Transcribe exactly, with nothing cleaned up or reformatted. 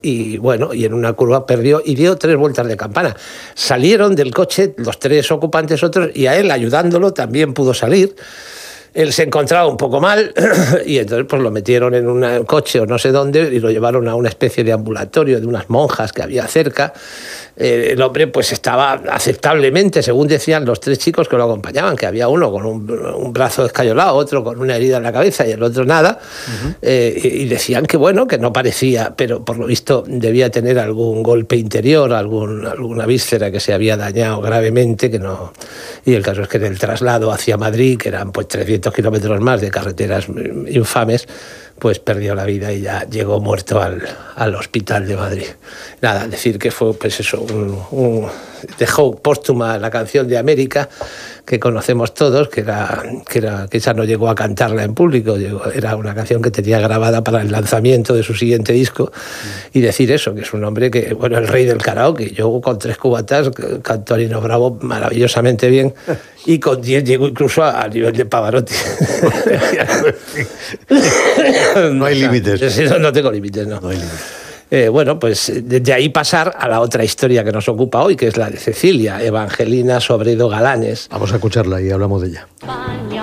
Y bueno, y en una curva perdió y dio tres vueltas de campana. Salieron del coche los tres ocupantes otros y a él, ayudándolo, también pudo salir. Él se encontraba un poco mal y entonces pues lo metieron en un coche o no sé dónde y lo llevaron a una especie de ambulatorio de unas monjas que había cerca. Eh, el hombre pues estaba aceptablemente, según decían los tres chicos que lo acompañaban, que había uno con un, un brazo escayolado, otro con una herida en la cabeza y el otro nada. Uh-huh. eh, y decían que bueno, que no parecía, pero por lo visto debía tener algún golpe interior, algún, alguna víscera que se había dañado gravemente, que no. Y el caso es que en el traslado hacia Madrid, que eran pues trescientos kilómetros más de carreteras infames, pues perdió la vida y ya llegó muerto al, al hospital de Madrid. Nada, decir que fue pues eso, un, un, dejó póstuma la canción de América, que conocemos todos, que era, que era que esa no llegó a cantarla en público, llegó, era una canción que tenía grabada para el lanzamiento de su siguiente disco, y decir eso, que es un hombre que, bueno, el rey del karaoke. Yo con tres cubatas canto a Nino Bravo maravillosamente bien, y con diez llegó incluso a, a nivel de Pavarotti. No hay límites. No, no tengo límites, no. No hay límites. Eh, bueno, pues desde ahí pasar a la otra historia que nos ocupa hoy, que es la de Cecilia, Evangelina Sobredo Galanes. Vamos a escucharla y hablamos de ella.